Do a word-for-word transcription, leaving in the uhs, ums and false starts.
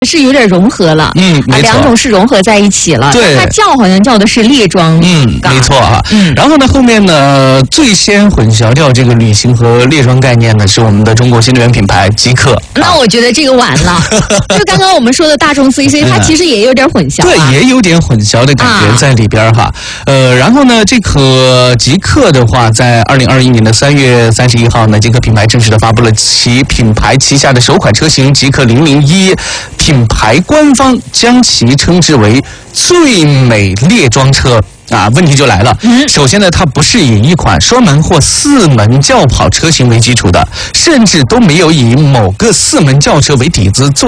是有点融合了， 嗯，没错， 两种是融合在一起了。 对， 它叫好像叫的是猎装， 嗯，没错啊。 嗯， 然后呢，后面呢，最先混淆掉这个旅行和猎装概念呢，是我们的中国新能源品牌极客。 那我觉得这个晚了，就刚刚我们说的大众 C C， 它其实也有点混淆、啊， 对，也有点混淆的感觉在里边哈。啊、呃，然后呢，这个极客的话，在二零二一年的三月三十一号呢，极客品牌正式的发布了其品牌旗下的首款车型极客零零一。品牌官方将其称之为最美猎装车啊，问题就来了。嗯、首先呢，它不是以一款双门或四门轿跑车型为基础的，甚至都没有以某个四门轿车为底子做